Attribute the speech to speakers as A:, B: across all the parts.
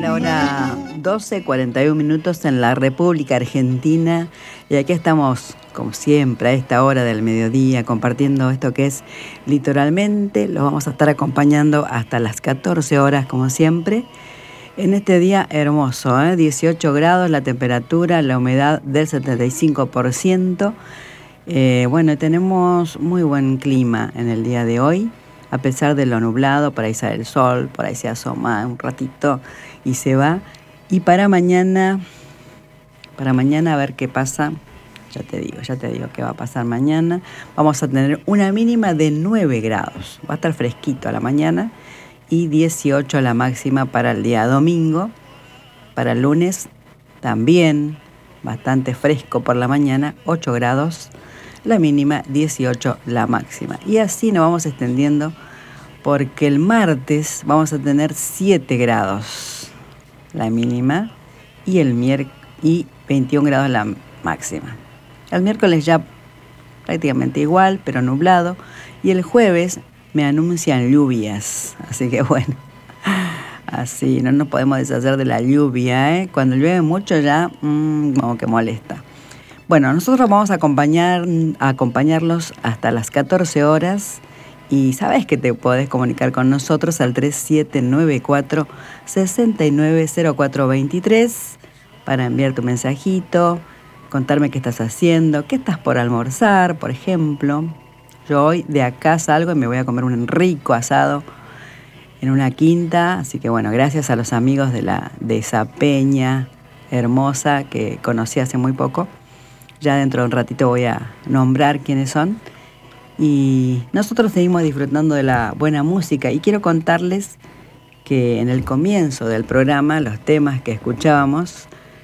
A: la hora 12:41 en la República Argentina y aquí estamos, como siempre, a esta hora del mediodía compartiendo esto que es Litoralmente. Los vamos a estar acompañando hasta las 14 horas, como siempre, en este día hermoso, 18 grados la temperatura, la humedad del 75%. Bueno, tenemos muy buen clima en el día de hoy. A pesar de lo nublado, por ahí sale el sol, por ahí se asoma un ratito y se va. Y para mañana a ver qué pasa. Ya te digo qué va a pasar mañana. Vamos a tener una mínima de 9 grados. Va a estar fresquito a la mañana y 18 la máxima para el día domingo. Para el lunes también bastante fresco por la mañana, 8 grados. La mínima, 18 la máxima. Y así nos vamos extendiendo porque el martes vamos a tener 7 grados la mínima y y 21 grados la máxima. El miércoles ya prácticamente igual, pero nublado. Y el jueves me anuncian lluvias. Así que bueno, así no nos podemos deshacer de la lluvia, ¿eh? Cuando llueve mucho ya como que molesta. Bueno, nosotros vamos a acompañarlos hasta las 14 horas y sabes que te podés comunicar con nosotros al 3794-690423 para enviar tu mensajito, contarme qué estás haciendo, qué estás por almorzar, por ejemplo. Yo hoy de acá salgo y me voy a comer un rico asado en una quinta, así que bueno, gracias a los amigos de esa peña hermosa que conocí hace muy poco. Ya dentro de un ratito voy a nombrar quiénes son. Y nosotros seguimos disfrutando de la buena música. Y quiero contarles que en el comienzo del programa, los temas que escuchábamos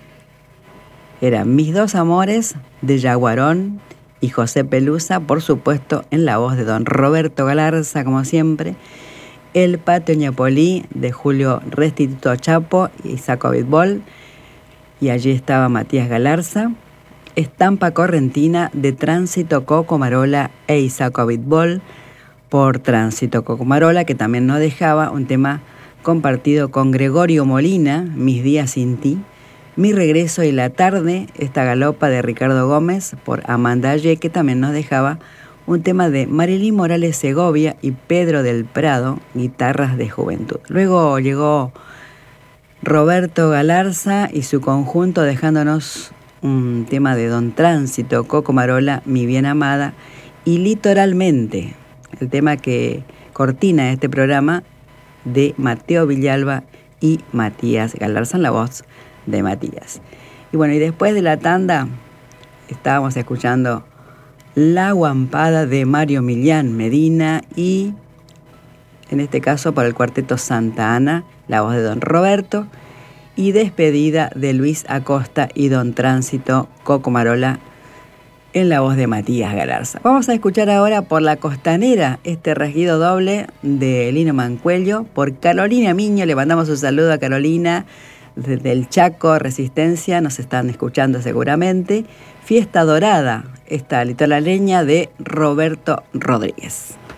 A: eran Mis dos amores, de Yaguarón y José Pelusa, por supuesto, en la voz de don Roberto Galarza, como siempre. El Patio Ñapolí, de Julio Restituto Chapo y Saco Bitbol. Y allí estaba Matías Galarza. Estampa Correntina, de Tránsito Cocomarola e Isaco Abitbol, por Tránsito Cocomarola, que también nos dejaba un tema compartido con Gregorio Molina, Mis días sin ti. Mi regreso y la tarde, esta galopa de Ricardo Gómez, por Amanda Aye, que también nos dejaba un tema de Marilyn Morales Segovia y Pedro del Prado, Guitarras de Juventud. Luego llegó Roberto Galarza y su conjunto dejándonos un tema de don Tránsito Cocomarola, Mi bien amada, y Litoralmente, el tema que cortina este programa de Mateo Villalba y Matías Galarza, en la voz de Matías. Y bueno, y después de la tanda estábamos escuchando La Guampada de Mario Millán Medina y en este caso por el cuarteto Santa Ana, la voz de don Roberto, y Despedida de Luis Acosta y don Tránsito Cocomarola en la voz de Matías Galarza. Vamos a escuchar ahora por La Costanera este rasguido doble de Lino Mancuello por Carolina Miño. Le mandamos un saludo a Carolina desde el Chaco, Resistencia, nos están escuchando seguramente. Fiesta Dorada, esta litoraleña de Roberto Rodríguez.